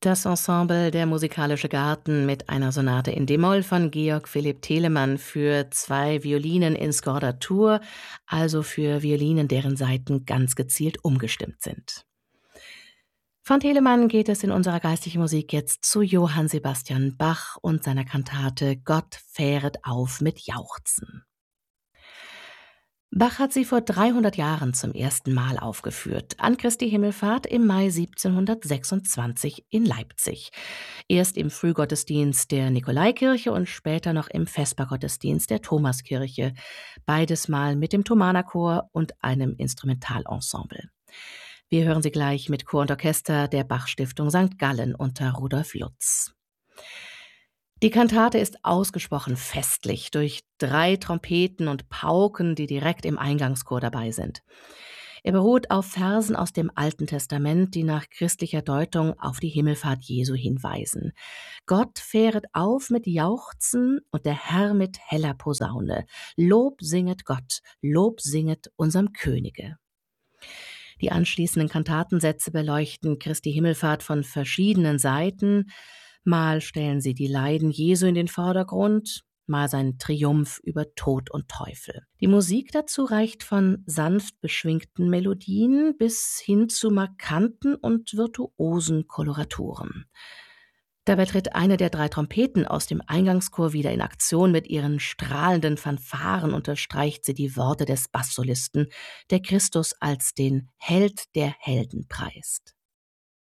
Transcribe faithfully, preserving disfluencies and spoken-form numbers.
Das Ensemble Der musikalische Garten mit einer Sonate in d-Moll von Georg Philipp Telemann für zwei Violinen in Skordatur, also für Violinen, deren Saiten ganz gezielt umgestimmt sind. Von Telemann geht es in unserer geistlichen Musik jetzt zu Johann Sebastian Bach und seiner Kantate Gott fähret auf mit Jauchzen. Bach hat sie vor dreihundert Jahren zum ersten Mal aufgeführt, an Christi Himmelfahrt im Mai siebzehnhundertsechsundzwanzig in Leipzig. Erst im Frühgottesdienst der Nikolaikirche und später noch im Vespergottesdienst der Thomaskirche, beides Mal mit dem Thomanerchor und einem Instrumentalensemble. Wir hören sie gleich mit Chor und Orchester der Bach-Stiftung Sankt Gallen unter Rudolf Lutz. Die Kantate ist ausgesprochen festlich durch drei Trompeten und Pauken, die direkt im Eingangschor dabei sind. Er beruht auf Versen aus dem Alten Testament, die nach christlicher Deutung auf die Himmelfahrt Jesu hinweisen. Gott fähret auf mit Jauchzen und der Herr mit heller Posaune. Lob singet Gott, Lob singet unserem Könige. Die anschließenden Kantatensätze beleuchten Christi Himmelfahrt von verschiedenen Seiten. Mal stellen sie die Leiden Jesu in den Vordergrund, mal seinen Triumph über Tod und Teufel. Die Musik dazu reicht von sanft beschwingten Melodien bis hin zu markanten und virtuosen Koloraturen. Dabei tritt eine der drei Trompeten aus dem Eingangschor wieder in Aktion. Mit ihren strahlenden Fanfaren unterstreicht sie die Worte des Basssolisten, der Christus als den Held der Helden preist.